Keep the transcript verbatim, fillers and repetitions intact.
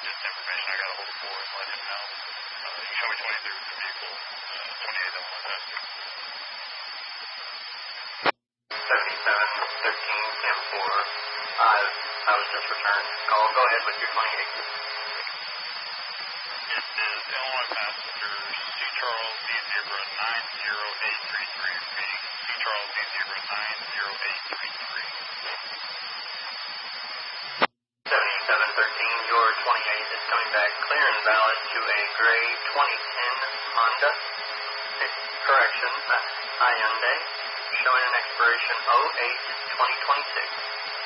just information I got a hold of for and let him know. Uh, you can show me twenty-three with the vehicle, uh, twenty-eight on one passenger. seventy-seven thirteen, Cam four. Uh, I was just returned. Call. Go ahead with your twenty-eight. It is Illinois passengers C. Charles D. Zebra nine zero eight three three. Repeating, C. Charles D. Zebra nine zero eight three three. seventy-seven thirteen, your twenty-eight is coming back clear and valid to a gray twenty ten Honda. Correction, Hyundai, showing an expiration oh eight twenty twenty-six.